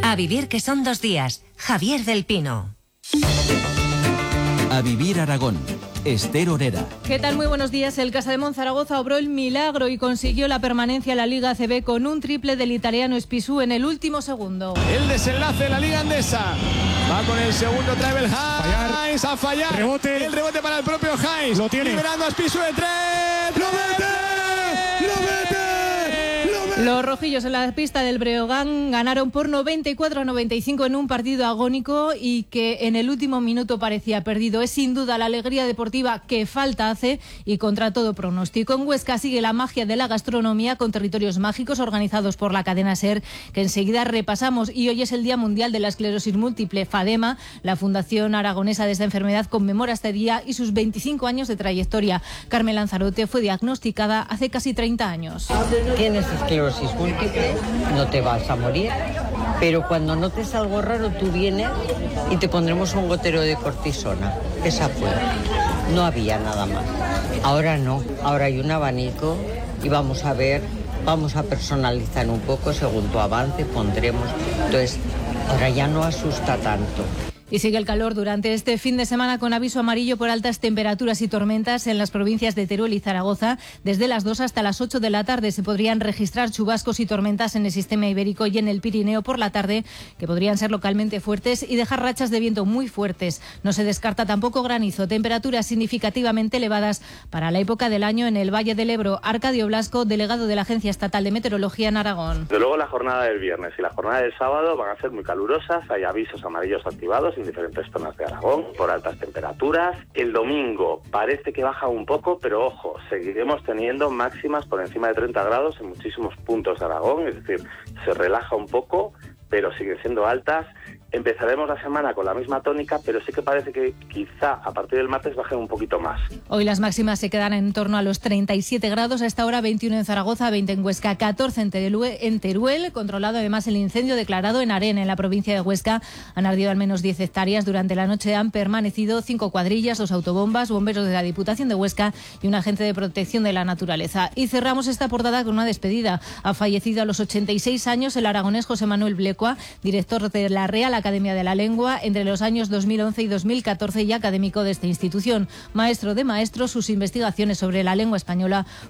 A vivir que son 2 días. Javier del Pino. A vivir Aragón. Esther Orera. ¿Qué tal? Muy buenos días. El Casademont Zaragoza obró el milagro y consiguió la permanencia en la Liga ACB con un triple del italiano Spisù en el último segundo. El desenlace de la Liga Endesa. Va con el segundo Travel Hines a fallar. Rebote. El rebote para el propio Hines. Lo tiene. Liberando a Spisù de 3. ¡Lo mete! ¡Lo mete! Los rojillos en la pista del Breogán ganaron por 94-95 en un partido agónico y que en el último minuto parecía perdido. Es sin duda la alegría deportiva que falta hace y contra todo pronóstico. En Huesca sigue la magia de la gastronomía con territorios mágicos organizados por la cadena SER, que enseguida repasamos. Y hoy es el Día Mundial de la Esclerosis Múltiple. FADEMA, la Fundación Aragonesa de esta enfermedad, conmemora este día y sus 25 años de trayectoria. Carmen Lanzarote fue diagnosticada hace casi 30 años. Tienes esclerosis múltiple, no te vas a morir, pero cuando notes algo raro tú vienes y te pondremos un gotero de cortisona. Esa fue. No había nada más. Ahora no, ahora hay un abanico y vamos a ver, vamos a personalizar un poco según tu avance, pondremos. Entonces, ahora ya no asusta tanto. Y sigue el calor durante este fin de semana con aviso amarillo por altas temperaturas y tormentas en las provincias de Teruel y Zaragoza. Desde las 2 hasta las 8 de la tarde se podrían registrar chubascos y tormentas en el sistema ibérico y en el Pirineo por la tarde, que podrían ser localmente fuertes y dejar rachas de viento muy fuertes. No se descarta tampoco granizo. Temperaturas significativamente elevadas para la época del año en el Valle del Ebro. Arcadio Blasco, delegado de la Agencia Estatal de Meteorología en Aragón. Desde luego la jornada del viernes y la jornada del sábado van a ser muy calurosas. Hay avisos amarillos activados en diferentes zonas de Aragón por altas temperaturas. El domingo parece que baja un poco, pero ojo, seguiremos teniendo máximas por encima de 30 grados en muchísimos puntos de Aragón, es decir, se relaja un poco, pero siguen siendo altas. Empezaremos la semana con la misma tónica, pero sí que parece que quizá a partir del martes bajen un poquito más. Hoy las máximas se quedan en torno a los 37 grados, a esta hora 21 en Zaragoza, 20 en Huesca, 14 en Teruel, controlado además el incendio declarado en Aren, en la provincia de Huesca. Han ardido al menos 10 hectáreas. Durante la noche han permanecido 5 cuadrillas, 2 autobombas, bomberos de la Diputación de Huesca y un agente de protección de la naturaleza. Y cerramos esta portada con una despedida. Ha fallecido a los 86 años el aragonés José Manuel Blecua, director de la Real Academia de la Lengua entre los años 2011 y 2014 y académico de esta institución. Maestro de maestros, sus investigaciones sobre la lengua española